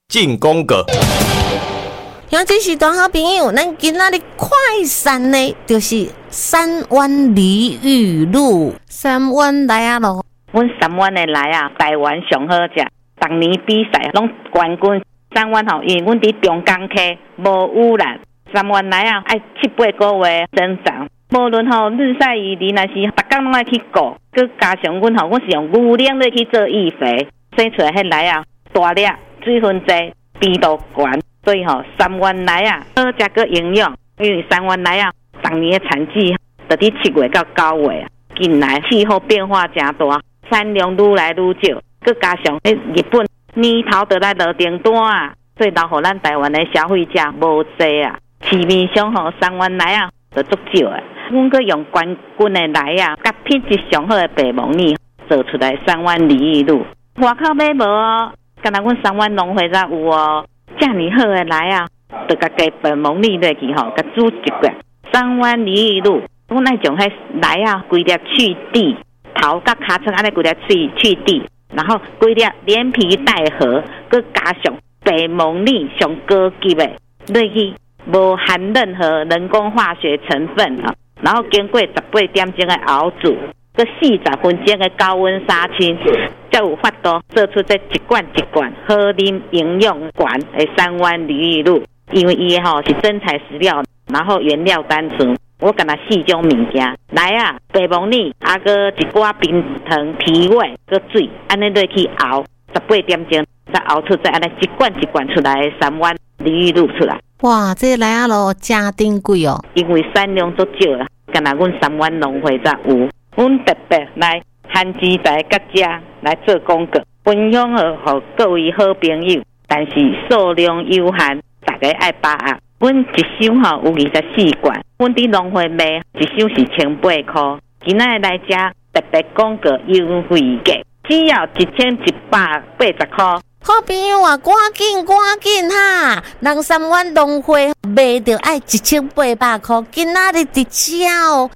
进攻阁。 像这是大好朋友，咱今仔日快闪呢，就是三湾梨玉露，三湾来啊咯。 阮三湾的来啊，台湾上好食，逐年比赛拢冠军。三湾吼，因为阮伫中港溪，无污染。三湾来啊，爱7-8个月生长。无论吼日晒雨淋，若是逐工拢爱去顾，佮加上阮是用牛奶来去做育肥，生出来迄来啊大粒，水分侪，甜度悬。所以三湾来啊，好食个营养，因为三湾来啊，逐年的产季就伫7月到9月啊。近来气候变化真大，产量愈来愈少，佮加上日本年头就来落订单啊，所以留互咱台湾的消费者无济啊。市面上三湾来啊，就足少的。阮佮用冠军的来啊，甲品质上好的白蒙利做出来三湾梨玉露，外口买无哦，敢若阮三湾农会才有哦。遮尔好的来啊，就甲加白蒙利落去甲煮一罐三湾梨玉露。阮爱将迄来啊，规粒去蒂，头甲尻川安尼规粒去蒂，然后规粒连皮带核，佮加上白蒙利上高级的落去，无含任何人工化学成分啊。然后经过18点钟的熬煮，佮40分钟的高温杀青，才有法度做出这一罐一罐好啉、营养悬的三湾梨玉露。因为伊是真材实料，然后原料单纯。我敢若4种物件来啊，白蒙利，佮一寡冰糖、皮味，佮水，安尼落去熬18点钟，才熬出这安尼一罐一罐出来的三湾梨玉露出来。 哇，这来啊咯，真珍贵哦！ 因为产量足少啦，敢若阮三湾农会才有。阮特别来番薯仔甲遮来做广告，分享互各位好朋友。但是数量有限，大家爱把握。阮一箱有24罐，阮伫农会卖一箱是1800块。今仔来遮特别广告优惠价，只要1180块。 好朋友啊，赶紧哈！人三湾农会卖着爱1800块，今仔日伫遮哦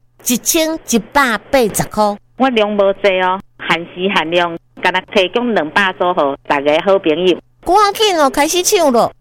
，1180块。 我量无济哦，限时限量，敢若提供200组互大家好朋友。 赶紧哦，开始抢咯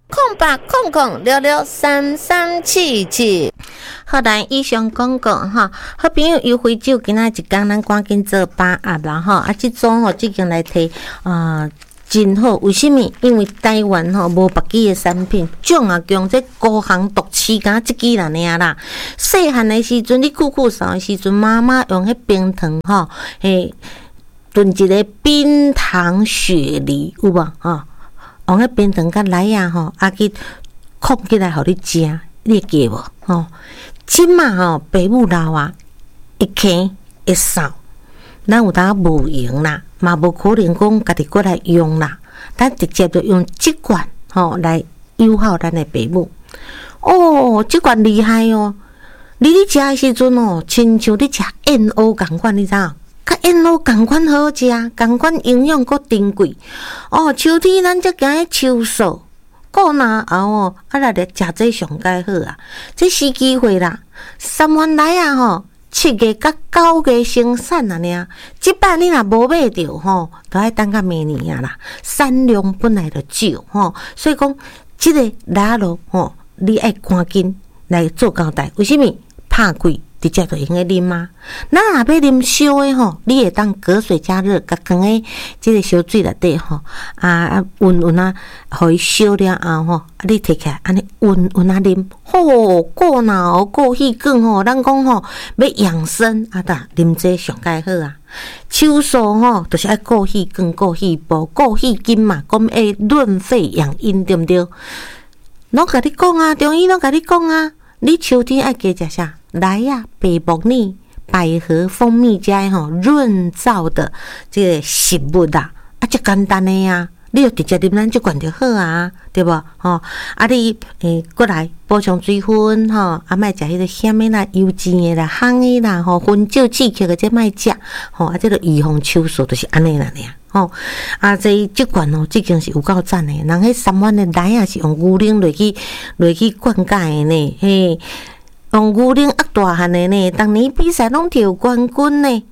！0800663377。好，咱以上广告哈，好朋友优惠酒，今仔一天咱赶紧做把握啦哈！啊，这种即间来提真好，为什么？因为台湾无别支的产品，种啊强这孤行独饲敢一支啦尔啦。细汉的时阵，你酷扫的时阵，妈妈用迄冰糖炖一个冰糖雪梨有无用迄冰糖甲奶啊去控起来互你食，你会记无即嘛爸母老啊，一坑一扫。咱有当无用啦，嘛无可能讲家己过来用啦，咱直接就用即罐来友好咱的爸母。即罐厉害哦！你食的时阵亲像你食燕藕共款，你知影？甲燕藕共款好食，共款营养阁珍贵。秋天咱则行去秋笋，过若后来食这上介好啊！这是机会啦，三湾来啊7月到9月生产啊尔，即摆你若无买着都爱等到明年啊啦。产量本来就少所以讲即个来咯你爱赶紧来做交代。为什么？拍开直接就用个啉啊。咱若要啉烧的你会当隔水加热，甲放喺即个烧水内底温啊，互伊烧了后你摕起来安尼温啊啉，过脑过气管咱讲要养生得啉这上介好啊。秋笋就是爱过气管、过气部、过气筋嘛，讲会润肺养阴，对毋对？拢甲你讲啊，中医拢甲你讲啊，你秋天爱加食啥？来啊，白木耳、百合、蜂蜜加润燥的这个食物啦，这简单的呀，你就直接啉咱这罐就好啊，对无？你过来补充水分莫食迄个咸的啦、油煎的啦、烘的啦薰酒刺激的这莫食这个预防秋暑就是安尼啦这罐这间是有够赞的，人迄三湾的奶啊是用牛奶落去灌溉的呢，用牛奶压大汉的呢，当年比赛拢摕冠军呢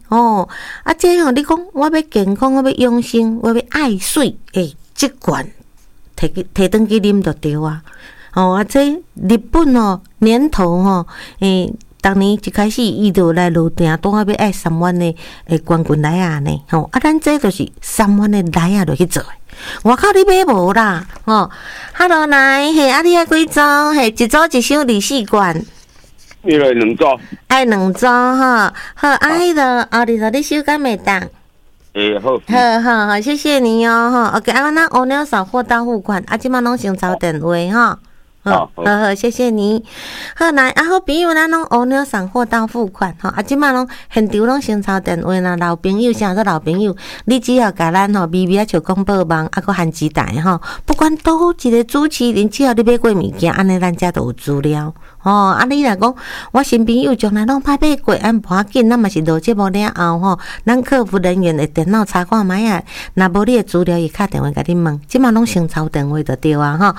这你讲我要健康，我要养生，我要爱水，这罐摕转去啉就对啊。啊，这日本年头当年一开始伊就来路定当要爱3万的冠军来啊呢，咱这就是3万的来啊，就去做。外口你买无啦，Hello 来，你爱几组？一组一首24罐。 一人2组。 爱2组好，迄个后日你收敢袂当？好，好，谢谢你哦，OK， 咱乌鸟扫货到付款，即摆拢先抄电话好，谢谢你。好来，好朋友，咱拢乌鸟送货到付款即摆拢现场拢先抄电话啦。老朋友，啥做老朋友？你只要甲咱微微笑讲报网，搁含钱袋不管倒一个主持人，只要你买过物件，安尼咱遮都有资料你若讲我新朋友从来拢歹买过，无要紧，咱嘛是录节目了后咱客服人员的电脑查看卖啊，若无你的资料，伊敲电话甲你问，即摆拢先抄电话就对啊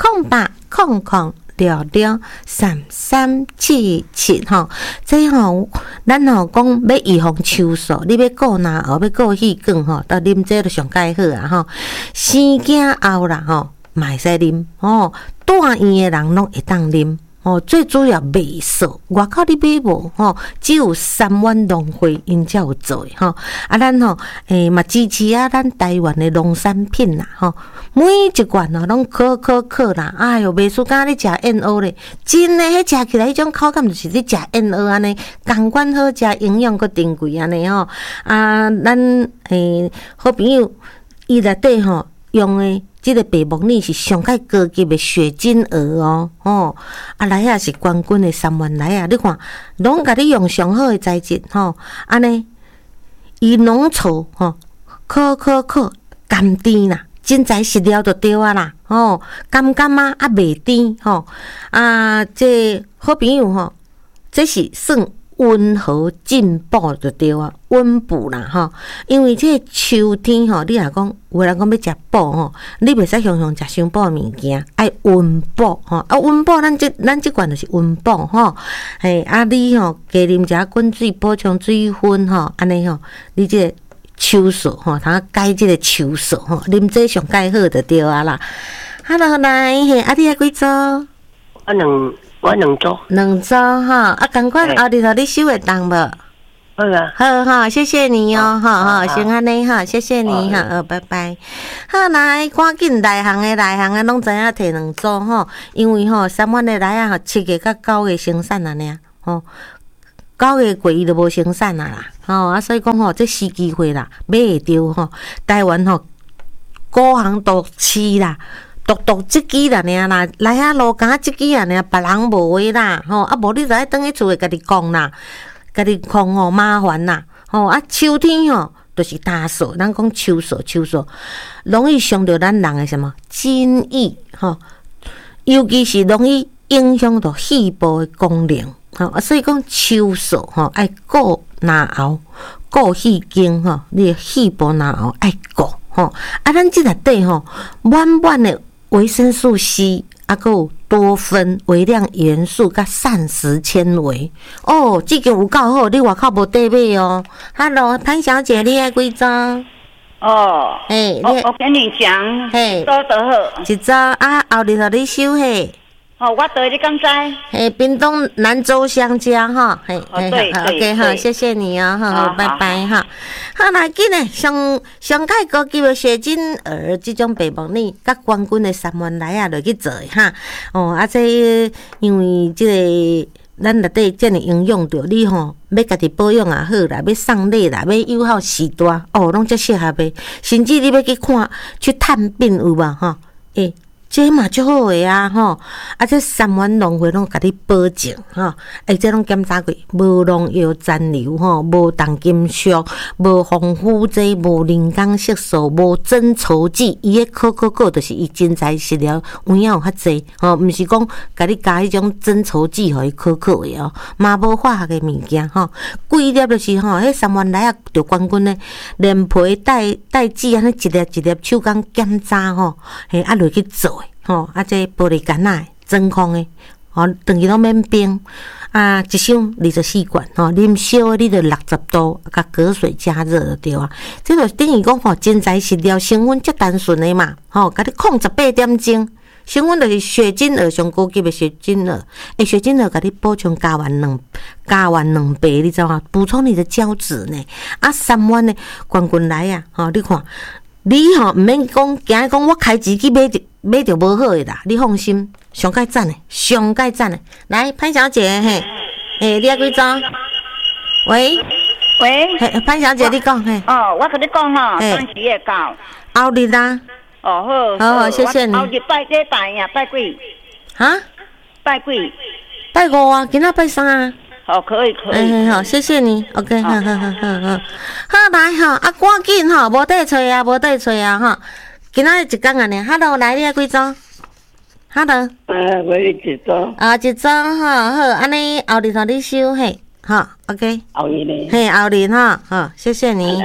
08003377这咱讲要预防手术，你要顾哪后要顾气管到啉这就上介好啊生囝后啦嘛会使啉住院的人拢会当啉。最主要袂俗，外口你买无只有3万农会因才有做咱嘛支持咱台湾的农产品啦每一罐拢可啦，哎哟，袂输甲你食燕窝咧，真诶，迄食起来迄种口感就是你食燕窝安尼，同款好食，营养搁珍贵安尼咱好朋友伊内底用诶。这个白木耳是上界高级的雪金鹅来啊是冠军的3万来啊！你看，拢甲你用上好的材质安尼伊浓稠可甘甜啦，真材实料就对啊啦甘啊袂甜这好朋友这是算温和进补就对啊，温补啦因为这个秋天你若讲有人讲要食补你袂使常常食伤补物件，爱温补温补咱即款就是温补你加啉者滚水补充水分安尼你这个秋素通解这个秋素啉这上介好就对啊啦。Hello 来你爱几组？ 我2组 ，2组同款后日你收会当无？好，谢谢你先安尼谢谢你拜拜。好来，赶紧内行的拢知影摕2组因为3万的来啊7月到9月生产啊尔9月过伊就无生产啊啦所以讲这是机会啦，买会着台湾各行独市啦。独这支啦尔来啊路杆这支啊别人无的啦无你就爱等去厝诶，家己讲啦，家己讲麻烦啦秋天就是大暑，咱讲秋暑容易伤到咱人诶什么津液尤其是容易影响到肺部诶功能所以讲秋暑爱顾哪后顾肺经你诶肺部哪后爱顾咱即内底满的维生素 C， 还有多酚、微量元素甲膳食纤维这个有够好，你外口无得买Hello， 潘小姐，你爱几组？ 我跟你讲，都得好。 一组后日你收我对你刚知。 屏东南州香家对 ，OK 谢谢你好，拜拜好来，紧嘞，上界高级的雪金儿这种白木耳，甲冠军的3万来啊，落去做这因为这个咱内底这么营养着，你要家己保养也好啦，要送礼啦，要友好时代拢足适合的，甚至你要去探病有无这嘛足好诶这3万农会拢甲你保证这拢检查过，无农药残留无重金属，无防腐剂，无人工色素，无增稠剂，伊诶可就是伊真材实料，有影有较济毋是讲甲你加迄种增稠剂互伊可诶嘛无化学诶物件贵粒就是迄3万来啊，着冠军诶，连皮带籽安尼一粒手工检查落去做这玻璃干仔真空的长期拢免冰。一箱24罐啉烧的你就60度，甲隔水加热就对啊。这就等于讲真材实料，成分足单纯的嘛，甲你控18点钟，成分就是血精儿上高级的血精儿，血精儿甲你补充加完2倍，你知道吗？补充你的胶质呢。3碗的罐罐来啊，你看，你毋免讲，今日讲我开钱去买着无好的啦，你放心。上盖赞的，来潘小姐，你要几张？喂，潘小姐，你讲， 我跟你讲暂时会到。 后日啦。好，谢谢你。 后日拜呀，拜几？拜几？ 拜5啊，今仔拜3啊。 可以。 好，谢谢你。OK， 好，来赶紧无得找啊，今仔日一天啊呢。Hello， 来，你要几张？Hello， 我1张。 1张好，安尼后日你收好 ，OK。 后日呢？ 后日好，谢谢你。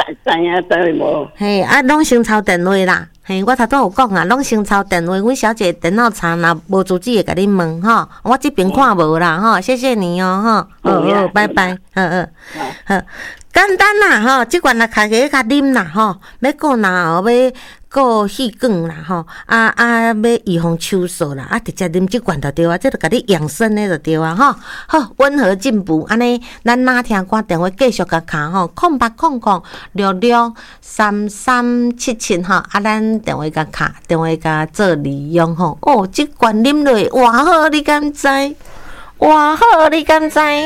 拢先抄电话啦。我头拄有讲啊，拢先抄电话。阮小姐电脑差，若无主旨会甲你问我这边看无啦谢谢你好，拜拜，好。简单啦即罐来开个甲啉啦要顾若要顾细管啦要预防手术啦直接啉即罐就对啊，这就甲你养生的就对啊好，温和进步安尼，咱哪听歌电话继续甲卡0800663377咱电话甲卡，电话甲做利用即罐啉落偌好，你敢知？